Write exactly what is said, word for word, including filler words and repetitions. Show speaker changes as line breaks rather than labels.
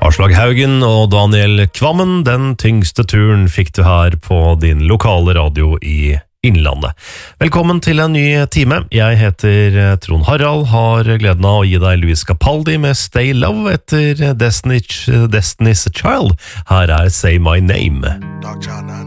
Aslak Haugen og Daniel Kvammen, den tyngste turen fikk du her på din lokale radio i Innlandet. Velkommen til en ny time. Jeg heter Trond Harald, har gleden av å gi deg Luis Capaldi med Stay Love etter Destiny's, Destiny's Child. Her er Say My Name.